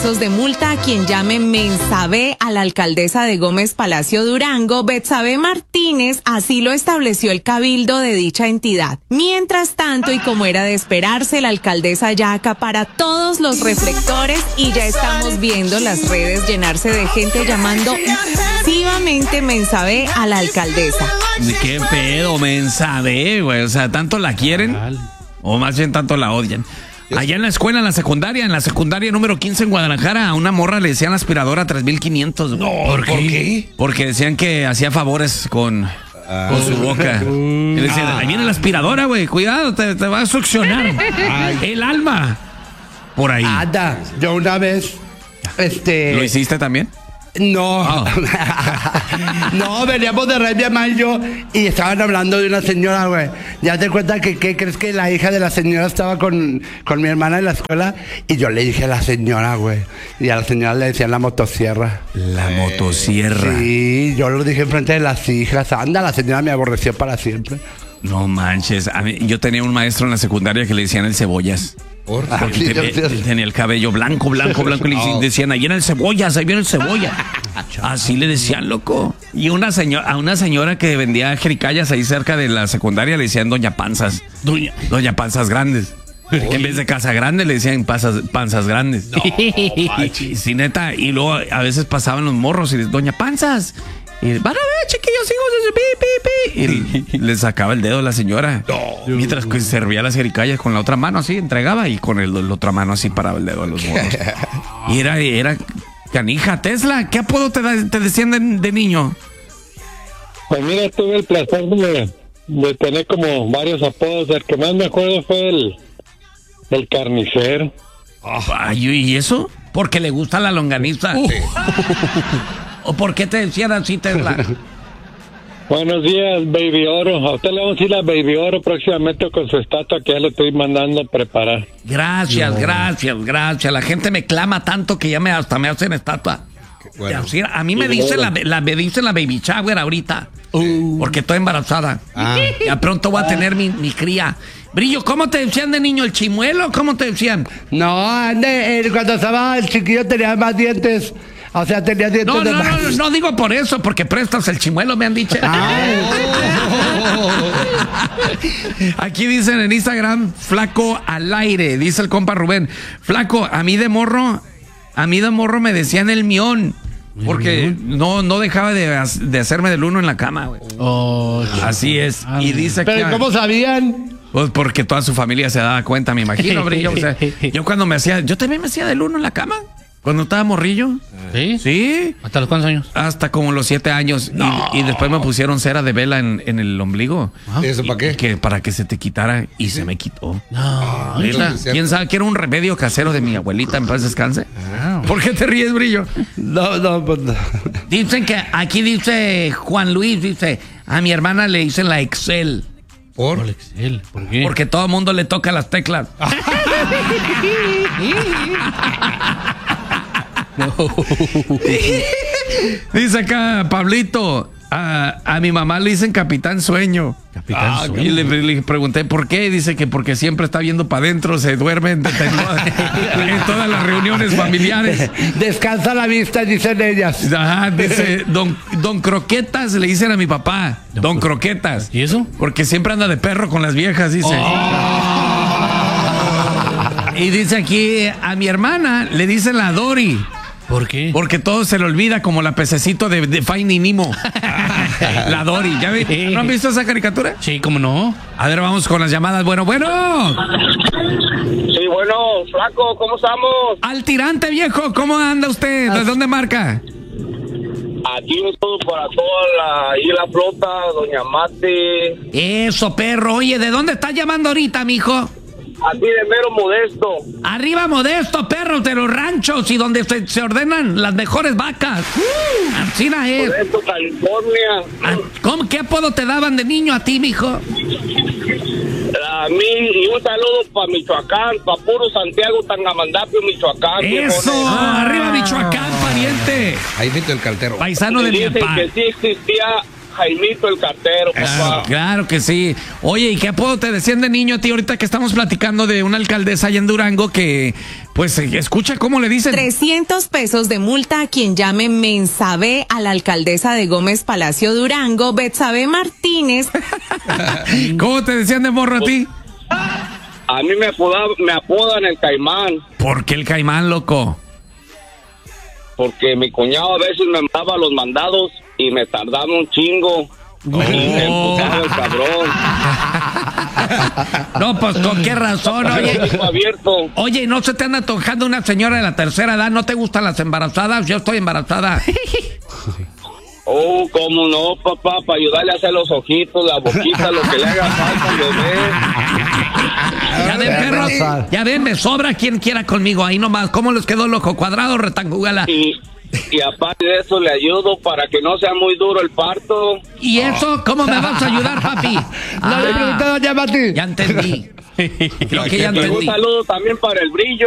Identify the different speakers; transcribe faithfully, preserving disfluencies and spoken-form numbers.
Speaker 1: pesos de multa a quien llame Mensabe a la alcaldesa de Gómez Palacio Durango, Betsabe Martínez, así lo estableció el cabildo de dicha entidad. Mientras tanto, y como era de esperarse, la alcaldesa ya acapara todos los reflectores y ya estamos viendo las redes llenarse de gente llamando masivamente Mensabe a la alcaldesa.
Speaker 2: ¿Qué pedo, Mensabe, güey? O sea, ¿tanto la quieren? O más bien tanto la odian. Allá en la escuela, en la secundaria, en la secundaria número quince en Guadalajara, a una morra le decían aspiradora tres mil quinientos.
Speaker 3: No, ¿por qué? ¿por qué?
Speaker 2: Porque decían que hacía favores con, ah, con su boca. Y le decían, ahí viene la aspiradora, güey, cuidado, te, te va a succionar Ay. el alma. Por ahí.
Speaker 4: Anda, yo una vez, este...
Speaker 2: ¿Lo hiciste también?
Speaker 4: No, oh. no, veníamos de Red, mi mamá y yo, y estaban hablando de una señora, güey. Ya te cuenta que, ¿qué crees que la hija de la señora estaba con, con mi hermana en la escuela? Y yo le dije a la señora, güey. Y a la señora le decían la motosierra.
Speaker 2: La eh. motosierra.
Speaker 4: Sí, yo lo dije enfrente de las hijas. Anda, la señora me aborreció para siempre.
Speaker 2: No manches, a mí, yo tenía un maestro en la secundaria que le decían el cebollas. Por, porque sí, tenía, tenía el cabello blanco, blanco, blanco. Y le decían, ahí viene el cebollas, ahí viene el cebolla. Así le decían, loco. Y una señora, a una señora que vendía jericayas ahí cerca de la secundaria le decían Doña Panzas. Doña, Doña Panzas Grandes. Uy. En vez de casa grande le decían panzas, panzas grandes. No, sí, neta. Y luego a veces pasaban los morros y les, Doña Panzas. Y van a ver, chiquillos, hijos, pi, pi, pi. Y le sacaba el dedo a la señora. No. Mientras que servía las jericayas con la otra mano así, entregaba, y con el, la otra mano así paraba el dedo a los morros. Y era, era canija. Tesla, ¿qué apodo te, da, te decían de, de niño?
Speaker 5: Pues mira, tuve el placer de, de tener como varios apodos. El que más me acuerdo fue el, el carnicero.
Speaker 2: Ay, ¿y eso? Porque le gusta la longaniza. Uh. ¿O por qué te decían así, Tesla?
Speaker 5: Buenos días, Baby Oro. A usted le vamos a decir la Baby Oro próximamente con su estatua que ya le estoy mandando a preparar.
Speaker 2: Gracias, no. gracias, gracias. La gente me clama tanto que ya me hasta me hacen estatua. Bueno. A mí me dice la, la, me dice la Baby Shower ahorita. Uh. Porque estoy embarazada. Ah. Ya pronto voy a tener mi, mi cría. Brillo, ¿cómo te decían de niño? ¿El chimuelo? ¿Cómo te decían?
Speaker 4: No, de, cuando estaba el chiquillo tenía más dientes. O sea, tenía dientes
Speaker 2: no,
Speaker 4: de
Speaker 2: no, no, no digo por eso, porque prestas el chimuelo, me han dicho. Aquí dicen en Instagram, flaco al aire, dice el compa Rubén. Flaco, a mí de morro, a mí de morro me decían el mión. Porque no, no dejaba de, de hacerme del uno en la cama, güey. Oh, así es. Ah, y dice
Speaker 4: ¿pero que, cómo sabían?
Speaker 2: Pues porque toda su familia se daba cuenta, me imagino, Brillo. O sea, yo cuando me hacía, yo también me hacía del uno en la cama. Cuando estaba morrillo.
Speaker 3: ¿Sí?
Speaker 2: Sí.
Speaker 3: ¿Hasta los cuántos años?
Speaker 2: Hasta como los siete años. No. Y, y después me pusieron cera de vela en, en el ombligo.
Speaker 3: ¿Y
Speaker 4: eso para qué?
Speaker 2: Que para que se te quitara. Y ¿sí? Se me quitó.
Speaker 3: No.
Speaker 2: ¿Quién sabe que era un remedio casero de mi abuelita, en paz descanse? Ah. ¿Por qué te ríes, Brillo?
Speaker 4: No, no, pues no.
Speaker 2: Dicen que aquí dice Juan Luis, dice, a mi hermana le dicen la Excel.
Speaker 3: ¿Por? ¿Por Excel? ¿Por qué?
Speaker 2: Porque todo el mundo le toca las teclas. No. Dice acá Pablito, a, a mi mamá le dicen Capitán Sueño.
Speaker 3: Capitán
Speaker 2: ah,
Speaker 3: Sueño.
Speaker 2: Y le, le pregunté por qué. Dice que porque siempre está viendo para adentro, se duerme en, en todas las reuniones familiares.
Speaker 4: Descansa la vista, dicen ellas.
Speaker 2: Ajá, dice don, don Croquetas, le dicen a mi papá. Don, don Croquetas.
Speaker 3: ¿Y eso?
Speaker 2: Porque siempre anda de perro con las viejas, dice. Oh. Y dice aquí, a mi hermana le dicen la Dory.
Speaker 3: ¿Por qué?
Speaker 2: Porque todo se le olvida, como la pececito de, de Finding Nemo. La Dory, ¿ya vi? ¿No han visto esa caricatura?
Speaker 3: Sí, ¿cómo no?
Speaker 2: A ver, vamos con las llamadas. Bueno, bueno.
Speaker 6: Sí, bueno, flaco, ¿cómo estamos?
Speaker 2: Al tirante, viejo, ¿cómo anda usted? ¿De dónde marca?
Speaker 6: Aquí todo para toda la isla flota, Doña Mate.
Speaker 2: Eso, perro. Oye, ¿de dónde estás llamando ahorita, mijo?
Speaker 6: Aquí de mero Modesto.
Speaker 2: Arriba Modesto, perros de los ranchos y donde se, se ordenan las mejores vacas. Uh, Ancina es.
Speaker 6: Modesto, California.
Speaker 2: ¿Cómo, ¿Qué apodo te daban de niño a ti, mijo?
Speaker 6: A mí, y un saludo para Michoacán, para puro Santiago, Tangamandapio, Michoacán.
Speaker 2: Eso, ah, arriba Michoacán, pariente.
Speaker 3: Ahí viste el cartero.
Speaker 2: Paisano de mi papá.
Speaker 6: Que sí existía Jaimito el cartero,
Speaker 2: Claro,
Speaker 6: papá.
Speaker 2: claro que sí. Oye, ¿y qué apodo te decían de niño a ti ahorita que estamos platicando de una alcaldesa allá en Durango que, pues, eh, escucha cómo le dicen?
Speaker 1: trescientos pesos de multa a quien llame Mensabe a la alcaldesa de Gómez Palacio Durango, Betsabe Martínez.
Speaker 2: ¿Cómo te decían de morro a ti?
Speaker 6: A mí me, apoda, me apodan el Caimán,
Speaker 2: ¿Por qué el Caimán, loco?
Speaker 6: porque mi cuñado a veces me mandaba los mandados y me tardaba un chingo. Y me empujaba el cabrón.
Speaker 2: No, pues, ¿con qué razón? Oye,
Speaker 6: Oye, abierto.
Speaker 2: oye, ¿no se te anda antojando una señora de la tercera edad? ¿No te gustan las embarazadas? Yo estoy embarazada.
Speaker 6: Oh, cómo no, papá, para ayudarle a hacer los ojitos, la boquita, lo que le haga falta al bebé.
Speaker 2: Ya ven, perros, ya ven, me sobra quien quiera conmigo ahí nomás. ¿Cómo les quedó, loco? ¿Cuadrado o rectangular?
Speaker 6: Y, y aparte de eso, le ayudo para que no sea muy duro el parto.
Speaker 2: ¿Y eso? ¿Cómo me vas a ayudar, papi?
Speaker 4: No le pregunté, doña Mati.
Speaker 2: Ya entendí. Creo que ya
Speaker 6: Y un
Speaker 2: entendí.
Speaker 6: saludo también para el Brillo.